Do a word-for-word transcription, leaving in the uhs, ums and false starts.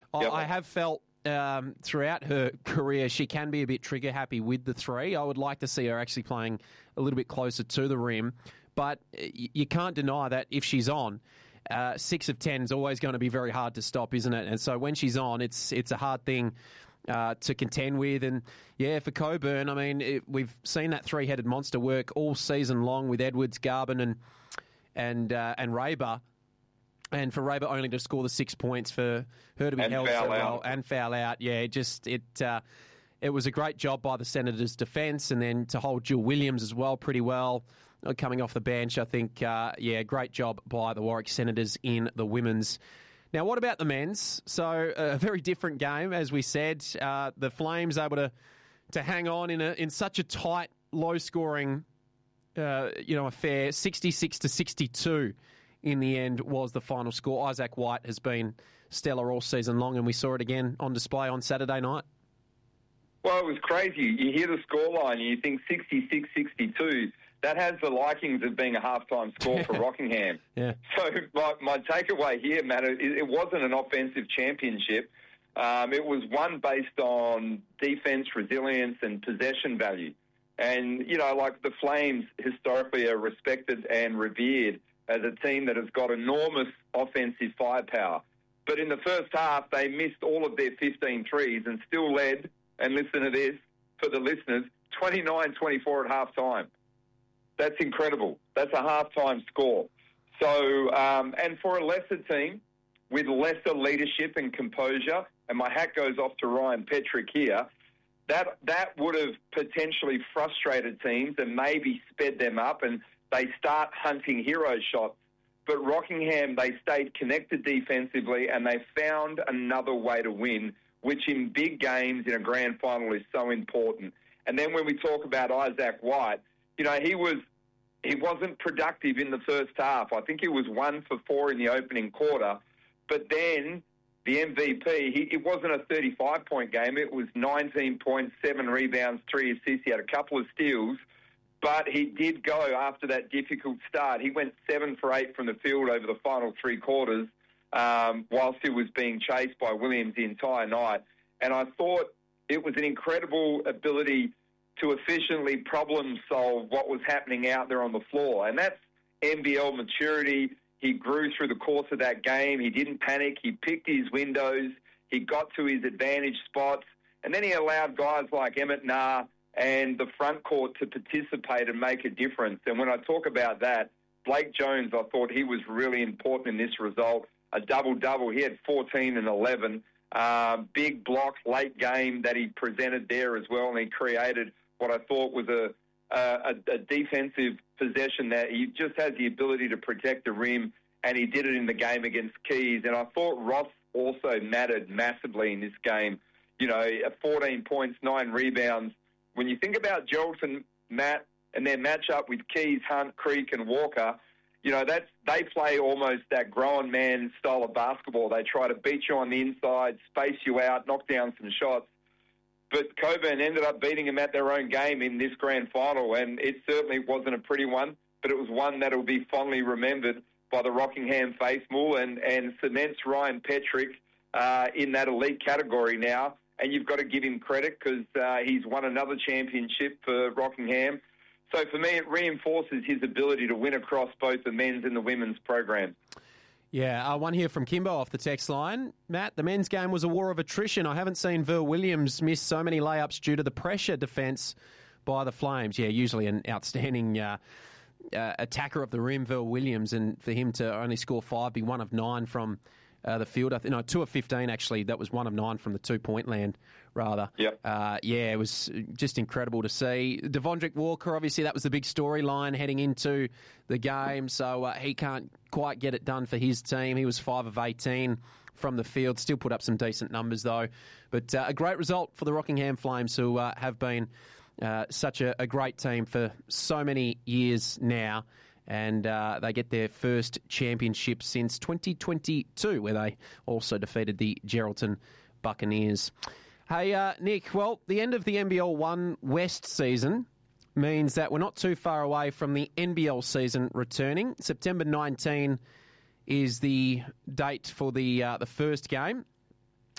I, Yep. I have felt um, throughout her career she can be a bit trigger happy with the three. I would like to see her actually playing a little bit closer to the rim, but y- you can't deny that if she's on, uh, six of ten is always going to be very hard to stop, isn't it? And so when she's on, it's it's a hard thing uh, to contend with. And yeah, for Coburn, I mean, it, we've seen that three-headed monster work all season long with Edwards, Garvin, and and uh, and Raber. And for Raber only to score the six points, for her to be And held foul so well out. and foul out, yeah, it just it uh, it was a great job by the Senators' defence, and then to hold Jill Williams as well pretty well uh, coming off the bench. I think, uh, yeah, great job by the Warwick Senators in the women's. Now, what about the men's? So a very different game, as we said. Uh, the Flames able to to hang on in a in such a tight, low-scoring, uh, you know, affair, sixty-six to sixty-two. In the end, was the final score. Isaac White has been stellar all season long, and we saw it again on display on Saturday night. Well, it was crazy. You hear the scoreline and you think sixty-six sixty-two. That has the likings of being a halftime score for Rockingham. Yeah. So my, my takeaway here, Matt, it, it wasn't an offensive championship. Um, it was one based on defense, resilience, and possession value. And, you know, like the Flames historically are respected and revered as a team that has got enormous offensive firepower. But in the first half, they missed all of their fifteen threes and still led, and listen to this, for the listeners, twenty-nine twenty-four at halftime. That's incredible. That's a halftime score. So, um, and for a lesser team with lesser leadership and composure, and my hat goes off to Ryan Petrick here, that that would have potentially frustrated teams and maybe sped them up, and they start hunting hero shots. But Rockingham, they stayed connected defensively and they found another way to win, which in big games in a grand final is so important. And then when we talk about Isaac White, you know, he was he wasn't productive in the first half. I think he was one for four in the opening quarter. But then the M V P, he, it wasn't a thirty-five point game. It was nineteen points, seven rebounds, three assists. He had a couple of steals. But he did go after that difficult start. He went seven for eight from the field over the final three quarters, um, whilst he was being chased by Williams the entire night. And I thought it was an incredible ability to efficiently problem solve what was happening out there on the floor. And that's N B L maturity. He grew through the course of that game. He didn't panic. He picked his windows. He got to his advantage spots. And then he allowed guys like Emmett Nah and the front court to participate and make a difference. And when I talk about that, Blake Jones, I thought he was really important in this result. A double-double. He had fourteen and eleven. Uh, big block, late game that he presented there as well, and he created what I thought was a, a, a defensive possession that he just has the ability to protect the rim, and he did it in the game against Keys. And I thought Ross also mattered massively in this game. You know, fourteen points, nine rebounds. When you think about Geraldton, Matt, and their matchup with Keys, Hunt, Creek, and Walker, you know, that's they play almost that grown man style of basketball. They try to beat you on the inside, space you out, knock down some shots. But Coburn ended up beating them at their own game in this grand final, and it certainly wasn't a pretty one, but it was one that will be fondly remembered by the Rockingham faithful and, and cements Ryan Petrick uh, in that elite category now. And you've got to give him credit because uh, he's won another championship for Rockingham. So for me, it reinforces his ability to win across both the men's and the women's program. Yeah, uh, one here from Kimbo off the text line. Matt, the men's game was a war of attrition. I haven't seen Ver Williams miss so many layups due to the pressure defence by the Flames. Yeah, usually an outstanding uh, uh, attacker of the rim, Ver Williams, and for him to only score five, be one of nine from Uh, the field, I think, no, two of fifteen actually. That was one of nine from the two-point land, rather. Yep. Uh, yeah, it was just incredible to see. Devondrick Walker, obviously, that was the big storyline heading into the game. So uh, he can't quite get it done for his team. He was five of eighteen from the field. Still put up some decent numbers though. But uh, a great result for the Rockingham Flames, who uh, have been uh, such a, a great team for so many years now. And uh, they get their first championship since twenty twenty-two, where they also defeated the Geraldton Buccaneers. Hey, uh, Nick, well, the end of the N B L One West season means that we're not too far away from the N B L season returning. September nineteenth is the date for the uh, the first game